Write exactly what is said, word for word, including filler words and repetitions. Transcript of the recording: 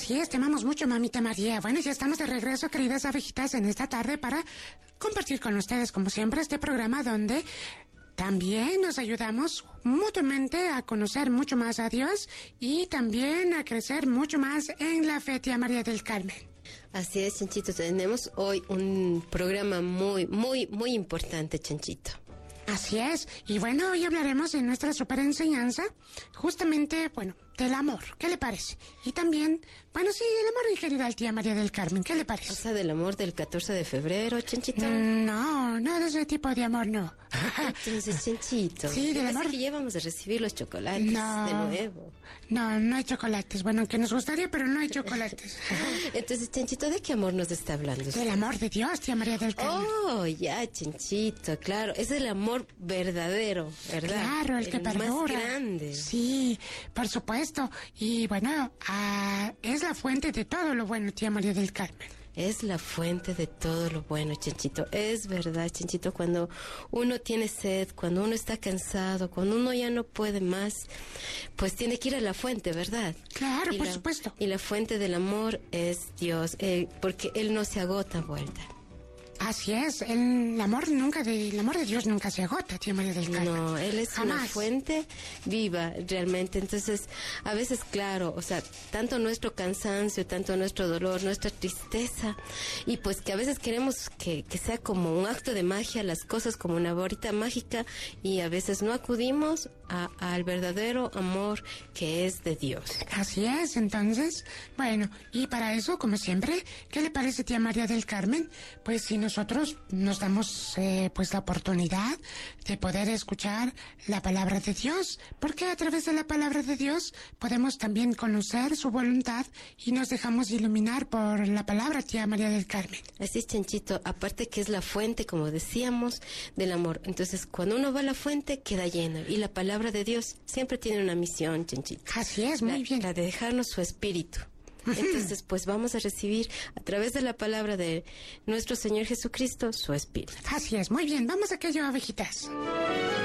Así es, te amamos mucho, mamita María. Bueno, ya estamos de regreso, queridas abejitas, en esta tarde para compartir con ustedes, como siempre, este programa donde también nos ayudamos mutuamente a conocer mucho más a Dios y también a crecer mucho más en la fe, tía María del Carmen. Así es, Chanchito, tenemos hoy un programa muy, muy, muy importante, Chanchito. Así es, y bueno, hoy hablaremos de nuestra super enseñanza, justamente, bueno, del amor, ¿qué le parece? Y también, bueno, sí, el amor en general, tía María del Carmen, ¿qué le parece? O sea, del amor del catorce de febrero, Chanchito. Mm, no, no de ese tipo de amor, no. Entonces, Chanchito, sí, del amor. que ya vamos a recibir los chocolates no, de nuevo. No, no hay chocolates, bueno, que nos gustaría, pero no hay chocolates. Entonces, Chanchito, ¿de qué amor nos está hablando? Del amor de Dios, tía María del Carmen. Oh, ya, Chanchito, claro, es el amor verdadero, ¿verdad? Claro, el, el que perdura. Más grande. Sí, por supuesto. Y bueno, ah, es la fuente de todo lo bueno, tía María del Carmen. Es la fuente de todo lo bueno, Chanchito. Es verdad, Chanchito, cuando uno tiene sed, cuando uno está cansado, cuando uno ya no puede más, pues tiene que ir a la fuente, ¿verdad? Claro, y por la, supuesto. Y la fuente del amor es Dios, eh, porque Él no se agota a vuelta. Así es, el amor nunca de, el amor de Dios nunca se agota, tía María del Carmen. No, Él es Jamás. Una fuente viva, realmente. Entonces, a veces, claro, o sea, tanto nuestro cansancio, tanto nuestro dolor, nuestra tristeza, y pues que a veces queremos que, que sea como un acto de magia, las cosas como una varita mágica, y a veces no acudimos a, al verdadero amor que es de Dios. Así es, entonces, bueno, y para eso, como siempre, ¿qué le parece, tía María del Carmen? Pues si nos Nosotros nos damos eh, pues la oportunidad de poder escuchar la palabra de Dios, porque a través de la palabra de Dios podemos también conocer su voluntad y nos dejamos iluminar por la palabra, tía María del Carmen. Así es, Chanchito, aparte que es la fuente, como decíamos, del amor. Entonces, cuando uno va a la fuente, queda lleno. Y la palabra de Dios siempre tiene una misión, Chanchito. Así es, muy la, bien. La de dejarnos su espíritu. Entonces, pues vamos a recibir a través de la palabra de nuestro Señor Jesucristo su espíritu. Así es, muy bien, vamos a aquello, abejitas.